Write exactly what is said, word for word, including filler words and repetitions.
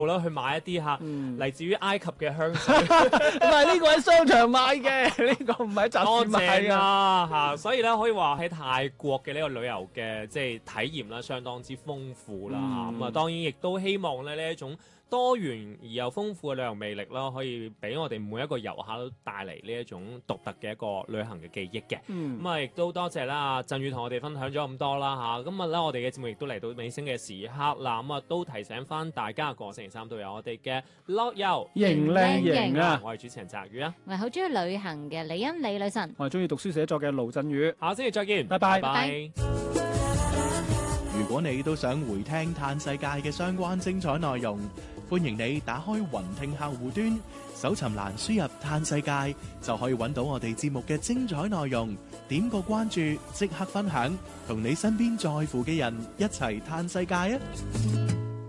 啦，去買一啲嚇嗯嚟自於埃及嘅香水。 唔係呢個喺商場買嘅，呢個唔係喺集多市買謝嘅。 啊嚇，所以咧可以話喺泰國嘅呢個旅遊嘅即係體驗啦，相當之豐富啦嚇。咁啊、 嗯當然亦都希望咧呢一種多元而又豐富嘅旅遊魅力啦，可以俾我哋每一個遊客都帶嚟呢一種獨特嘅一個旅行嘅記憶嘅。 嗯咁啊，亦都多謝啦，振宇同我哋分享咗咁多啦嚇。咁啊咧，我哋嘅節目亦都嚟到尾聲嘅時刻啦。咁啊，都提醒翻大家，個星期三都有我哋嘅樂遊型靚型啊！ 我係主持人澤宇啊， 我係好中意旅行嘅李欣李女神。 我係中意讀書寫作嘅盧振宇。 下星期再見， 拜拜拜拜。 如果你都想回聽嘆世界嘅相關精彩內容，歡迎你打開雲聽客戶端，搜尋欄輸入嘆世界，就可以揾到我哋節目嘅精彩內容。點個關注，即刻分享，同你身邊在乎嘅人一齊嘆世界啊！